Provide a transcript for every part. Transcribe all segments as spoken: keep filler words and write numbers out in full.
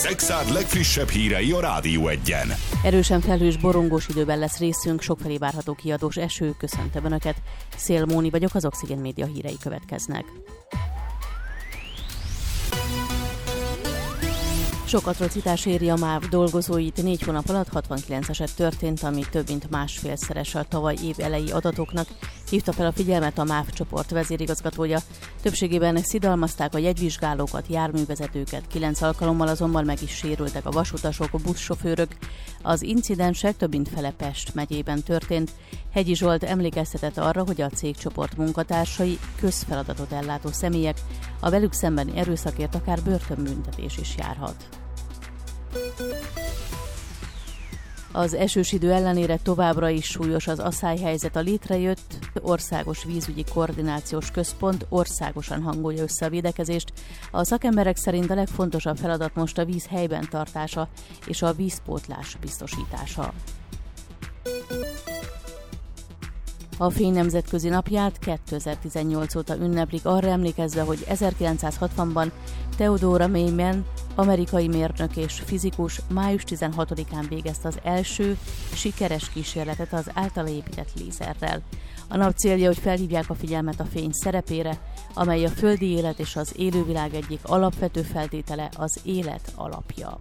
Exárd legfrissebb hírei a Rádió Egyen. Erősen felhős, borongós időben lesz részünk, sokfelé várható kiadós eső, köszöntöm Önöket. Szél Móni vagyok, az Oxigén Média hírei következnek. Sok atrocitás éri a MÁV dolgozóit, négy hónap alatt hatvankilenc eset történt, ami több mint másfélszeres a tavaly év elejé adatoknak, hívta fel a figyelmet a MÁV csoport vezérigazgatója. Többségében szidalmazták a jegyvizsgálókat, járművezetőket, kilenc alkalommal azonban meg is sérültek a vasutasok, buszsofőrök. Az incidensek több mint fele Pest megyében történt. Hegyi Zsolt emlékeztetett arra, hogy a cégcsoport munkatársai közfeladatot ellátó személyek, a velük szembeni erőszakért akár börtönbüntetés is járhat. Az esős idő ellenére továbbra is súlyos az aszályhelyzet. A létrejött Országos Vízügyi Koordinációs Központ országosan hangolja össze a védekezést. A szakemberek szerint a legfontosabb feladat most a víz helyben tartása és a vízpótlás biztosítása. A Fény nemzetközi napját kétezer-tizennyolc óta ünneplik, arra emlékezve, hogy ezerkilencszázhatvanban Theodore Maiman, amerikai mérnök és fizikus május tizenhatodikán végezte az első sikeres kísérletet az általa épített lézerrel. A nap célja, hogy felhívják a figyelmet a fény szerepére, amely a földi élet és az élővilág egyik alapvető feltétele, az élet alapja.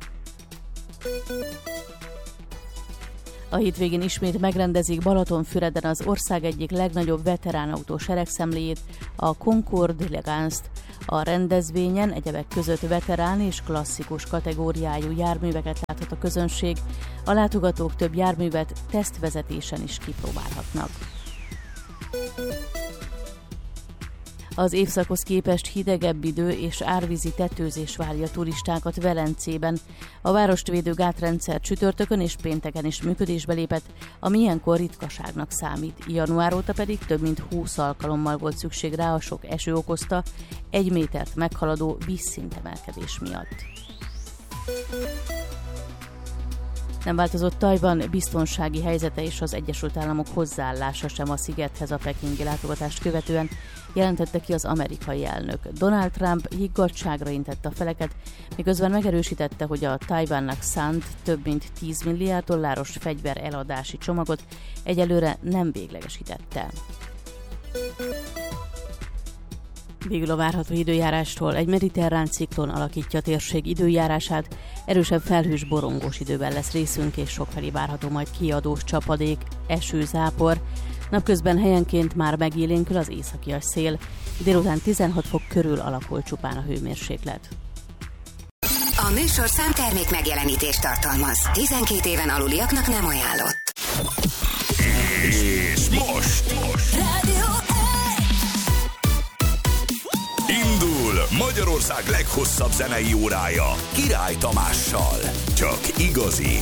A hétvégén ismét megrendezik Balatonfüreden az ország egyik legnagyobb veteránautó seregszemléjét, a Concours d'Elegance-t. A rendezvényen egyebek között veterán és klasszikus kategóriájú járműveket láthat a közönség, a látogatók több járművet tesztvezetésen is kipróbálhatnak. Az évszakhoz képest hidegebb idő és árvízi tetőzés várja turistákat Velencében. A várost védő gátrendszer csütörtökön és pénteken is működésbe lépett, ami ilyenkor ritkaságnak számít. Január óta pedig több mint húsz alkalommal volt szükség rá a sok eső okozta, egy métert meghaladó vízszintemelkedés miatt. Nem változott Tajvan biztonsági helyzete és az Egyesült Államok hozzáállása sem a szigethez a pekingi látogatást követően, jelentette ki az amerikai elnök. Donald Trump higgadtságra intette a feleket, miközben megerősítette, hogy a Tajvannak szánt több mint tíz milliárd dolláros fegyver eladási csomagot egyelőre nem véglegesítette. Végül a várható időjárástól: egy mediterrán ciklon alakítja a térség időjárását, erősebb felhős, borongós időben lesz részünk, és sokfelé várható majd kiadós csapadék, eső, zápor. Napközben helyenként már megélénkül az északias szél, délután tizenhat fok körül alakul csupán a hőmérséklet. A műsorszám termék megjelenítést tartalmaz. tizenkét éven aluliaknak nem ajánlott. És most, most. Rádió Indul Magyarország leghosszabb zenei órája Király Tamással. Csak igazi